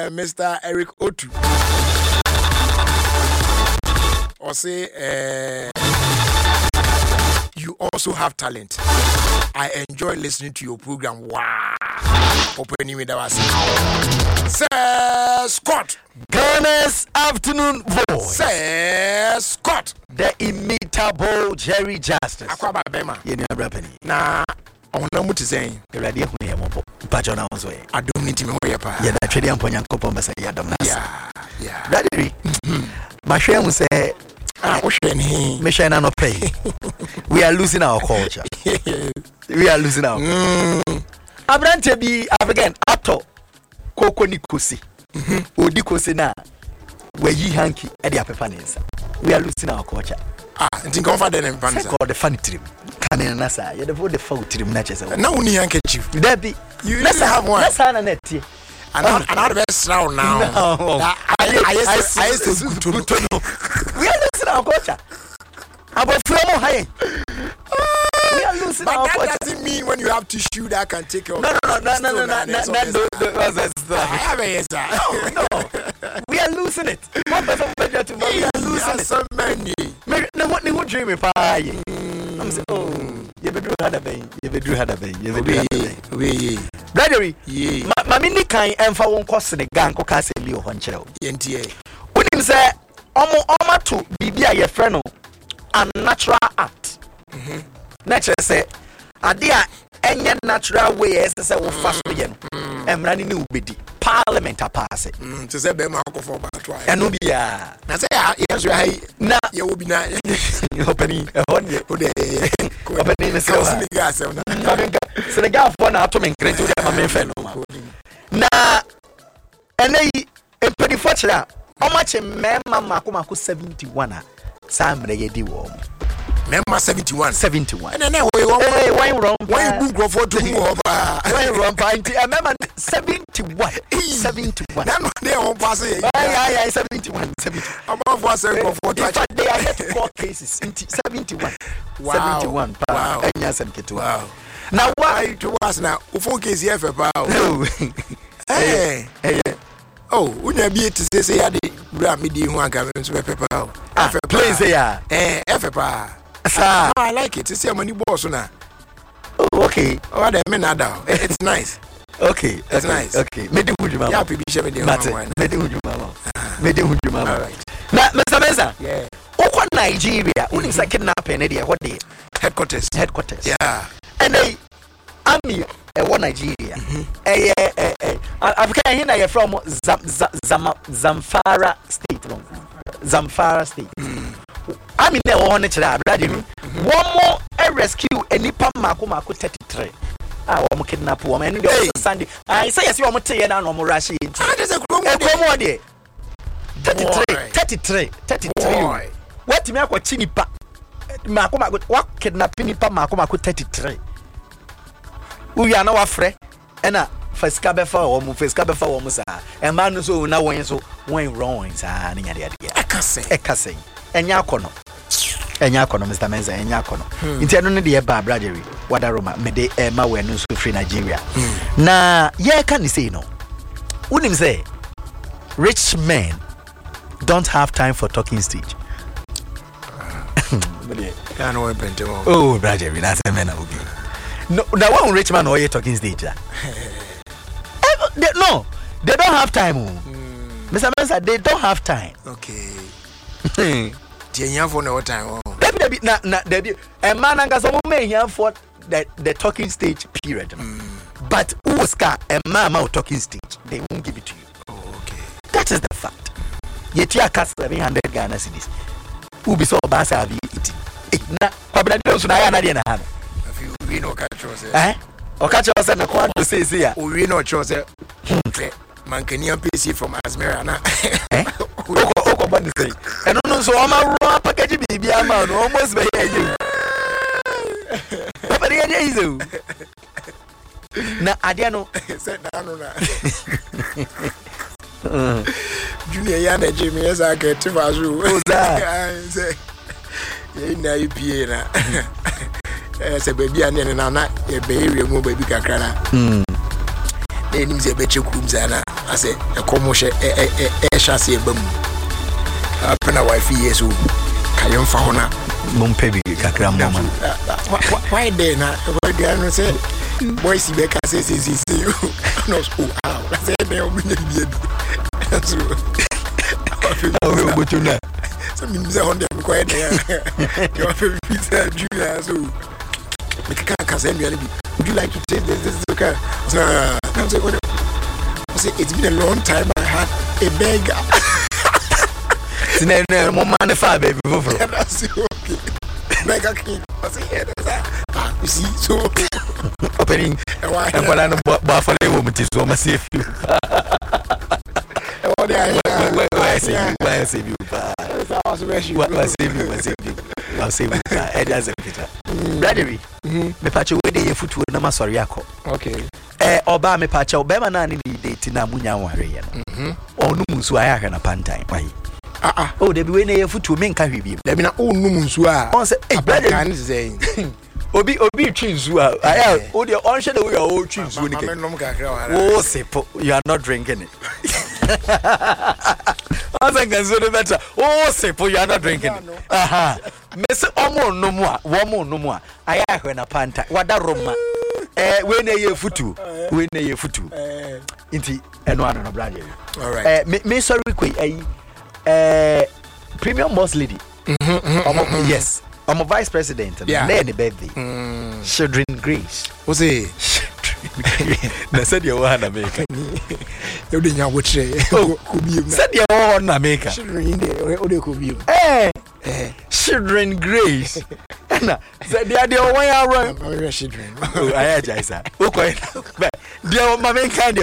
Mr. Eric Otu. Or say, you also have talent. I enjoy listening to your program. Wow. Opening with our Sir Scott. Ghana's afternoon voice. Sir Scott. The imitable Jerry Justice. Akwaba Bema. Yeni abrapeni. Na ona muti saying. Eradi ehunu ye mopo. Mpacho na onzo ye. Adom niti me hoye pa. Ye na twede amponya nkopo mbasa ye adom nasa. Yeah. Daddy. Mahwe mu say Mission no pay. We are losing our culture. We are losing our Abrante bi again ato koko nikosi. Odi kosi na we yi hanky e dia pepa nensa. We are losing our culture. Nti konfa den empanza. Call the funny trim. Can na sa ye the full trim na chese. Na uni handkerchief. There be. Let's have one. Let's have a net here. Another best round now. I good to know. We are losing our culture. About Flomo high. We are losing our culture. But that doesn't mean when you have tissue that can take care of. No. We are losing it. One person we are losing it. So many. No, what you dream if I? I'm saying, oh, you better had a bang. You better had a bang. You better had a bang. Bradley, Mamini can and for one cost in the gang or Castle Leo Honcho. NTA. When him say, Omo to be a friend. A natural act. Nature say, Adia, any natural way as I say, fast again. And running new biddy. Parliament a pass it. To say, Bema for Batwa. And Nubia. I say, yes, right. Now you will be not opening a honey. Opening the gas. So the gas one out to me, great to them, my friend. Now, and they a pretty fortunate. How much a man, Mamma 71? Sam Regedi warm. Member 71. And then why wrong? Why you go for 2 more? Why wrong? I remember 71. 71. They won't pass it. 71. I'm off for 7 for they are yet court cases. 71. Wow. 71. Wow. Wow. Now, why to us now? Ufo case here for power. Hey. Oh, wouldn't be to say I did Ramidi who are coming to pepper. Please, I like it. It's a money boss now. Oh, okay. Oh, the men are down. It's nice. Okay, that's nice. Okay, Medi Hujuma. Yeah, people should be Medi Hujuma. Now, Mr. Mesa. Yeah. Oko Nigeria. Who is a kidnapping idea? What day? Headquarters. Yeah. And they army one Nigeria. Africa here from Zamfara State. Zamfara State. I mean, they want it. One more rescue and Nipa Mako 33. I want to kidnap woman. And Sunday, I say, yes, you want to take an Rashi. 33. What to me? What Chinipa Mako? What kidnapping Nipa Mako 33? We are now afraid. And first cabe for Musa. And man, so now when so when wrong is an idea. Ekase. Enyakono, Mr. Menza, Enyakono. Internally, the Eba Bradley, Wadaroma, Mede Emma, when news free Nigeria. Na, yeah, can you say no? Wouldn't say rich men don't have time for talking stage. Oh, Bradley, that's a man. No, that one rich man or you talking stage. No, they don't have time. Mr. Menza, they don't have time. Okay. For no time. Debbie, a man and some may here for the talking stage period. But Oscar and Mama talking stage, they won't give it to you. Oh, okay. That is the fact. Yet you are cast 700 Ghana cedis. Who be so bad have you eaten? Now, have you know, catch us, or catch us and a quad to say, here. We know, Jose. Mancanian PC from Asmerana. And no, so I'm a raw package baby. I'm almost by you. But now, I don't know. Junior Yana Jimmy, as I get to Vazu. Who's that? You Piena. As a baby, and then I'm not a baby, baby Cacana. enim ze beche kum zana ase ekomoshe shase ebam apena wife yesu kayon fa hona mumpebi kakra mama why there na why no say boys be ka say you no school how I say they obi na bia so we botuna so me say on dem quiet there you have to be junior so me ka say me would you like to take this okay so I say it's been a long time I had a beggar no mo man fa baby foforo that's okay beggar king I say yeah you see so opening and when I know for the woman is so massive you why save you I'll save you as a picture Bradley me patch we dey foot na ma sorry akọ okay oba me patch obema na ni date na munya ware ye no onu munsu aya na pantan why oh dey be we na foot me nka hwe bi dey be na onu munsu a on say eh Bradley kan say obi twinzu a aya o dey on share the way o twinzu ni ke oh sepo you are not drinking it I think it's so better. Oh, say for you are not drinking. Miss Omo no more, woman no more. I have na panta. What that Roma? When a year futu, when a year futu. Inti and one on brother. All right. Me sorry quick. Premium boss lady. Yes. I'm a vice president. Yeah. Lady birthday. Children Grace. What's it? Na said you want America. You didn't know what say. Said you want America. Children Children Grace. Na said they are the one around. Children. Oh, I just say. Okay. They are my main kind.